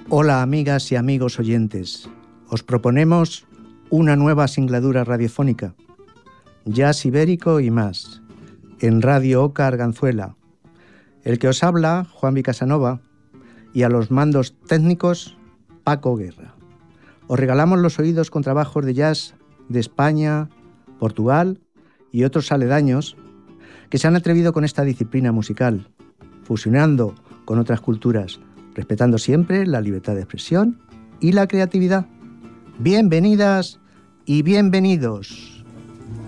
Hola amigas y amigos oyentes, os proponemos una nueva singladura radiofónica, jazz ibérico y más, en Radio Oca Arganzuela. El que os habla, Juanvi Casanova, y a los mandos técnicos, Paco Guerra. Os regalamos los oídos con trabajos de jazz de España, Portugal y otros aledaños que se han atrevido con esta disciplina musical, fusionando con otras culturas, respetando siempre la libertad de expresión y la creatividad. Bienvenidas y bienvenidos.